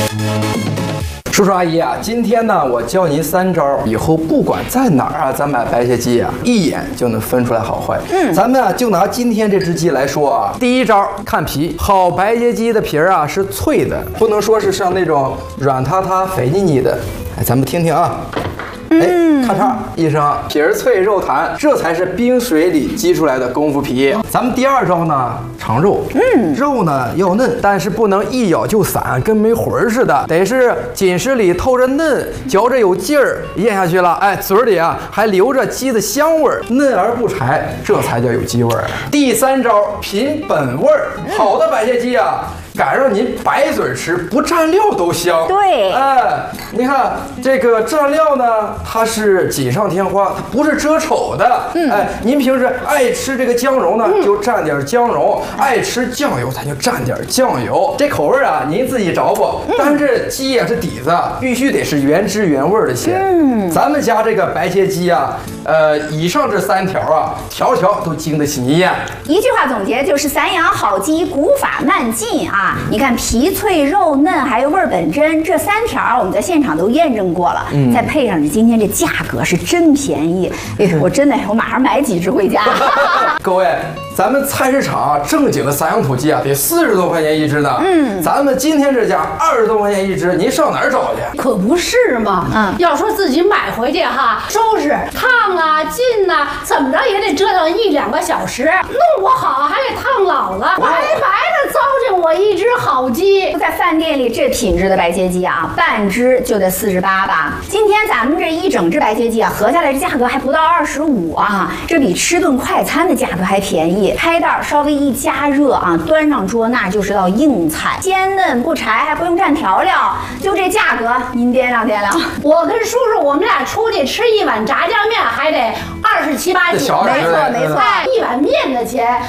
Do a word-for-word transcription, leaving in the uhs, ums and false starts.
叔叔阿姨啊，今天呢，我教您三招，以后不管在哪儿啊，咱买白切鸡啊，一眼就能分出来好坏。嗯，咱们啊，就拿今天这只鸡来说啊，第一招看皮，好白切鸡的皮儿啊是脆的，不能说是像那种软塌塌、肥腻腻的。哎，咱们听听啊。哎，咔嚓一声，皮儿脆肉弹，这才是冰水里激出来的功夫皮。咱们第二招呢，尝肉，嗯，肉呢要嫩，但是不能一咬就散，跟没魂儿似的，得是紧实里透着嫩，嚼着有劲儿，咽下去了，哎，嘴里啊还留着鸡的香味儿，嫩而不柴，这才叫有鸡味儿。第三招，凭本味儿，好的白切鸡啊。敢让您白嘴吃，不蘸料都香。 对， 哎，你看这个蘸料呢，它是锦上添花，它不是遮丑的。嗯，哎，您平时爱吃这个姜蓉呢，嗯、就蘸点姜蓉；爱吃酱油，咱就蘸点酱油。这口味啊，您自己找吧。嗯、但是这鸡呀、啊，这底子必须得是原汁原味的鲜。嗯，咱们家这个白切鸡啊，呃，以上这三条啊，条条都经得起你验。 一句话总结就是散养好鸡，古法慢进啊。你看皮脆肉嫩，还有味儿本真，这三条我们在现场都验证过了。嗯，再配上你今天这价格是真便宜，哎，我真的我马上买几只回家。 各位，咱们菜市场啊，正经的散养土鸡啊，得四十多块钱一只呢。嗯，咱们今天这家二十多块钱一只，您上哪儿找去？ 可不是嘛。嗯，要说自己买回去哈，收拾烫啊、浸啊，怎么着也得折腾一两个小时，弄不好还得烫老了，白白的糟践我一只好鸡。 在饭店里这品质的白切鸡啊，半只就得四十八吧。今天咱们这一整只白切鸡啊，合下来这价格还不到二十五啊，这比吃顿快餐的价格还便宜。开袋稍微一加热啊，端上桌那就是道硬菜，鲜嫩不柴，还不用蘸调料，就这价格，您掂量掂量。 我跟叔叔我们俩出去吃一碗炸酱面还得二十七八九， 没错没错， 一碗面的钱。